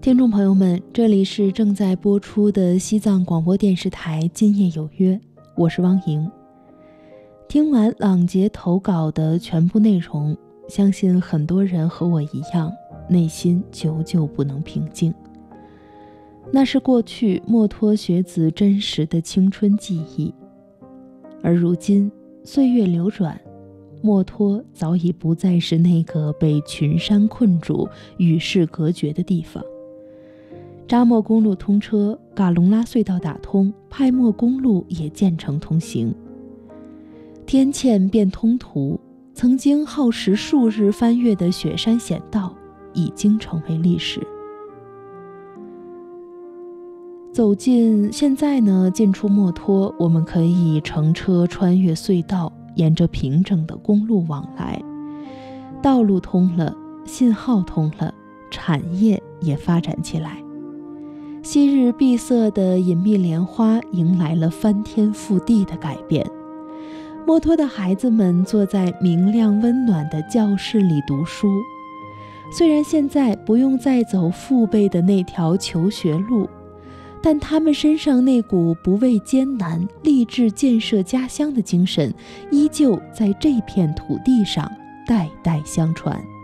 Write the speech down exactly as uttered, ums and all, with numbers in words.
听众朋友们，这里是正在播出的西藏广播电视台今夜有约，我是汪莹。听完朗杰投稿的全部内容，相信很多人和我一样，内心久久不能平静。那是过去墨脱学子真实的青春记忆，而如今岁月流转，墨脱早已不再是那个被群山困住、与世隔绝的地方。扎莫公路通车，嘎隆拉隧道打通，派莫公路也建成通行。天堑变通途，曾经耗时数日翻越的雪山险道已经成为历史。走进现在呢，进出墨脱，我们可以乘车穿越隧道，沿着平整的公路往来。道路通了，信号通了，产业也发展起来。昔日闭塞的隐秘莲花迎来了翻天覆地的改变。墨脱的孩子们坐在明亮温暖的教室里读书，虽然现在不用再走父辈的那条求学路，但他们身上那股不畏艰难、立志建设家乡的精神，依旧在这片土地上代代相传。